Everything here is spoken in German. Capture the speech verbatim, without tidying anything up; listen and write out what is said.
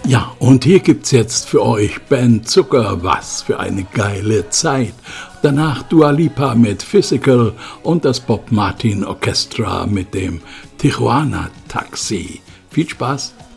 Ja, und hier gibt's jetzt für euch Ben Zucker, was für eine geile Zeit. Danach Dua Lipa mit Physical und das Bob Martin Orchestra mit dem Tijuana Taxi. Viel Spaß!